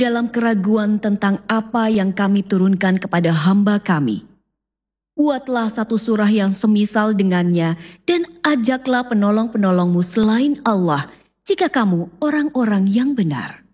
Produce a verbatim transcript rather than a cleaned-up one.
dalam keraguan tentang apa yang kami turunkan kepada hamba kami. Buatlah satu surah yang semisal dengannya dan ajaklah penolong-penolongmu selain Allah jika kamu orang-orang yang benar.